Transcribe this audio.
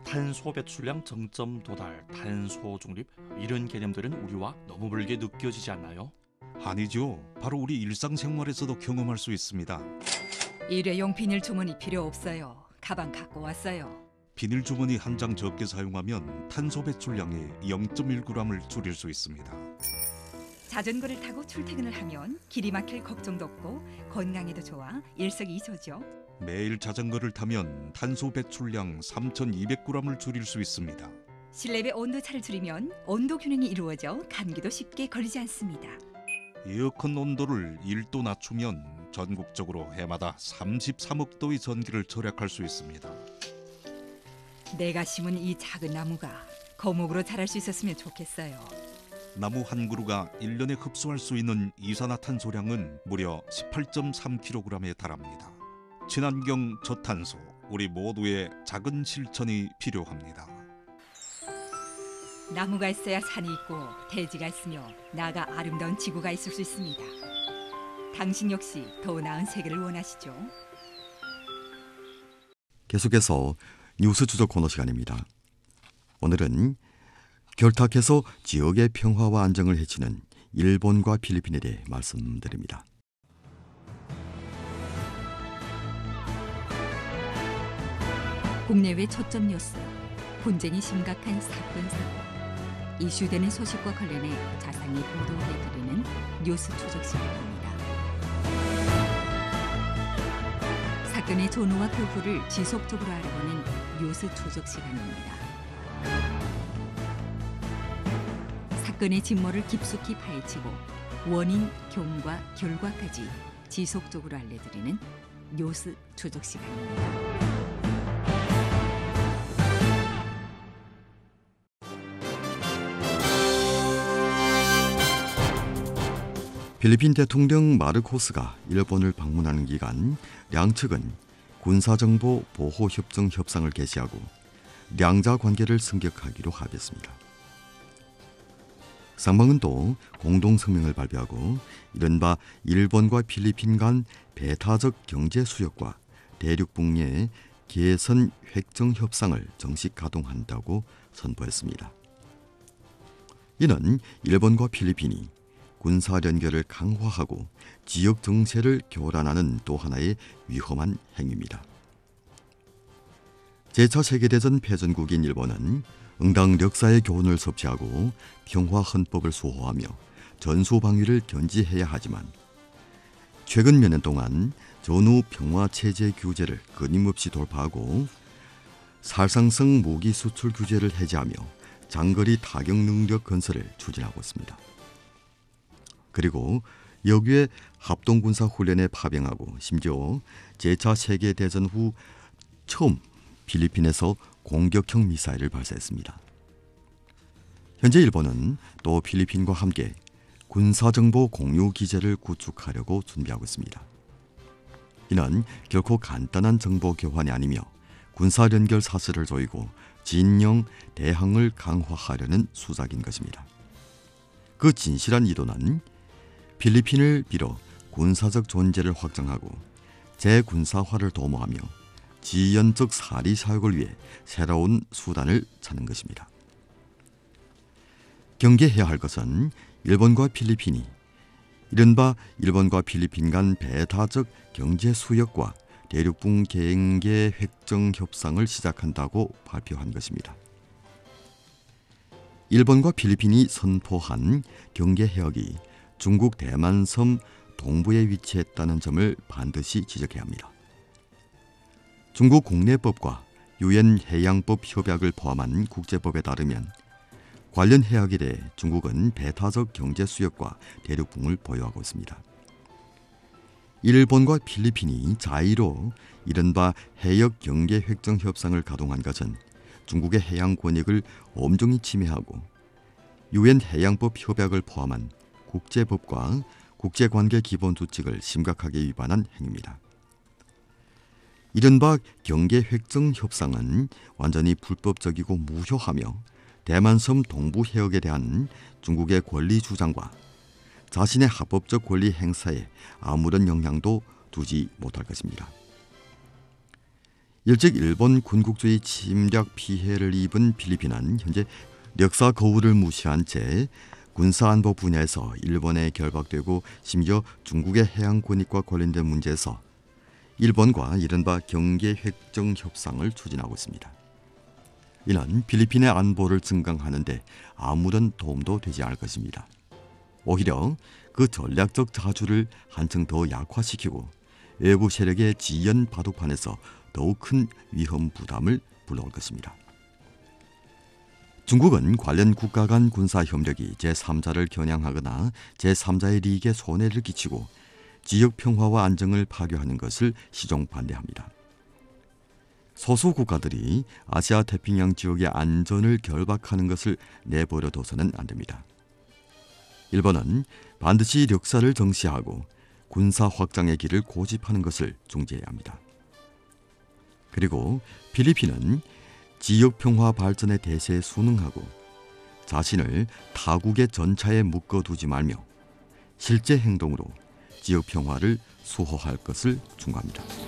탄소 배출량 정점 도달, 탄소 중립 이런 개념들은 우리와 너무 멀게 느껴지지 않나요? 아니죠. 바로 우리 일상생활에서도 경험할 수 있습니다. 일회용 비닐 주머니 필요 없어요. 가방 갖고 왔어요. 비닐 주머니 한 장 적게 사용하면 탄소 배출량의 0.1g을 줄일 수 있습니다. 자전거를 타고 출퇴근을 하면 길이 막힐 걱정도 없고 건강에도 좋아 일석이조죠. 매일 자전거를 타면 탄소 배출량 3,200g을 줄일 수 있습니다. 실내외 온도차를 줄이면 온도 균형이 이루어져 감기도 쉽게 걸리지 않습니다. 에어컨 온도를 1도 낮추면 전국적으로 해마다 33억 도의 전기를 절약할 수 있습니다. 내가 심은 이 작은 나무가 거목으로 자랄 수 있었으면 좋겠어요. 나무 한 그루가 1년에 흡수할 수 있는 이산화탄소량은 무려 18.3kg에 달합니다. 친환경 저탄소, 우리 모두의 작은 실천이 필요합니다. 나무가 있어야 산이 있고 대지가 있으며 나아가 아름다운 지구가 있을 수 있습니다. 당신 역시 더 나은 세계를 원하시죠? 계속해서 뉴스 추적 코너 시간입니다. 오늘은 결탁해서 지역의 평화와 안정을 해치는 일본과 필리핀에 대해 말씀드립니다. 국내외 초점 뉴스, 분쟁이 심각한 사건 사고, 이슈되는 소식과 관련해 자세히 보도해드리는 뉴스 추적 시간입니다. 사건의 전후와 교후를 지속적으로 알아보는 뉴스 추적 시간입니다. 사건의 진모를 깊숙이 파헤치고 원인, 경과, 결과까지 지속적으로 알려드리는 뉴스 추적 시간입니다. 필리핀 대통령 마르코스가 일본을 방문하는 기간 양측은 군사정보 보호협정 협상을 개시하고 양자 관계를 승격하기로 합의했습니다. 쌍방은 또 공동성명을 발표하고 이른바 일본과 필리핀 간 배타적 경제 수역과 대륙붕의 개선 획정 협상을 정식 가동한다고 선포했습니다. 이는 일본과 필리핀이 군사 연결을 강화하고 지역 정세를 교란하는 또 하나의 위험한 행위입니다. 제2차 세계대전 패전국인 일본은 응당 역사의 교훈을 섭취하고 평화 헌법을 수호하며 전수방위를 견지해야 하지만 최근 몇 년 동안 전후 평화 체제 규제를 끊임없이 돌파하고 살상성 무기 수출 규제를 해제하며 장거리 타격 능력 건설을 추진하고 있습니다. 그리고 여기에 합동군사 훈련에 파병하고 심지어 제2차 세계대전 후 처음 필리핀에서 공격형 미사일을 발사했습니다. 현재 일본은 또 필리핀과 함께 군사정보 공유 기제를 구축하려고 준비하고 있습니다. 이는 결코 간단한 정보 교환이 아니며 군사 연결 사슬을 조이고 진영 대항을 강화하려는 수작인 것입니다. 그 진실한 의도는 필리핀을 빌어 군사적 존재를 확장하고 재군사화를 도모하며 지연적 사리 사역을 위해 새로운 수단을 찾는 것입니다. 경계해야 할 것은 일본과 필리핀이 이른바 일본과 필리핀 간 배타적 경제 수역과 대륙붕 경계 획정 협상을 시작한다고 발표한 것입니다. 일본과 필리핀이 선포한 경계 해역이 중국 대만섬 동부에 위치했다는 점을 반드시 지적해야 합니다. 중국 국내법과 유엔 해양법 협약을 포함한 국제법에 따르면 관련 해역에 대해 중국은 배타적 경제 수역과 대륙붕을 보유하고 있습니다. 일본과 필리핀이 자의로 이른바 해역 경계 획정 협상을 가동한 것은 중국의 해양 권익을 엄중히 침해하고 유엔 해양법 협약을 포함한 국제법과 국제관계 기본수칙을 심각하게 위반한 행위입니다. 이른바 경계 획정 협상은 완전히 불법적이고 무효하며 대만섬 동부 해역에 대한 중국의 권리 주장과 자신의 합법적 권리 행사에 아무런 영향도 두지 못할 것입니다. 일찍 일본 군국주의 침략 피해를 입은 필리핀은 현재 역사 거울을 무시한 채 군사안보 분야에서 일본에 결박되고 심지어 중국의 해양 권익과 관련된 문제에서 일본과 이른바 경계 획정 협상을 추진하고 있습니다. 이는 필리핀의 안보를 증강하는 데 아무런 도움도 되지 않을 것입니다. 오히려 그 전략적 자주를 한층 더 약화시키고 외부 세력의 지연 바둑판에서 더욱 큰 위험 부담을 불러올 것입니다. 중국은 관련 국가 간 군사 협력이 제3자를 겨냥하거나 제3자의利益에 손해를 끼치고 지역 평화와 안정을 파괴하는 것을 시종 반대합니다. 소수 국가들이 아시아 태평양 지역의 안전을 결박하는 것을 내버려 둬서는 안 됩니다. 일본은 반드시 역사를 정시하고 군사 확장의 길을 고집하는 것을 중지해야 합니다. 그리고 필리핀은 지역 평화 발전의 대세에 순응하고 자신을 타국의 전차에 묶어두지 말며 실제 행동으로 지역 평화를 수호할 것을 충고합니다.